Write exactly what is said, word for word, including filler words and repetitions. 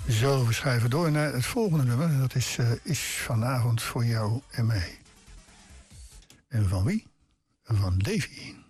Zo, we schuiven door naar het volgende nummer. Dat is, uh, is vanavond voor jou en mij. En van wie? Van Davy.